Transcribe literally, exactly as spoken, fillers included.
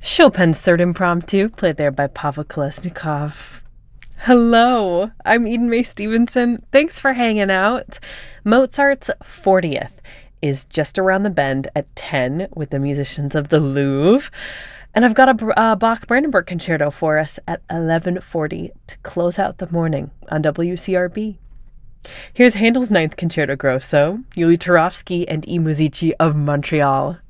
Chopin's Third Impromptu, played there by Pavel Kolesnikov. Hello, I'm Eden Mae Stevenson. Thanks for hanging out. Mozart's fortieth is just around the bend at ten with the musicians of the Louvre. And I've got a uh, Bach Brandenburg Concerto for us at eleven forty to close out the morning on W C R B. Here's Handel's Ninth Concerto Grosso, Yuli Turovsky and I Musici of Montreal.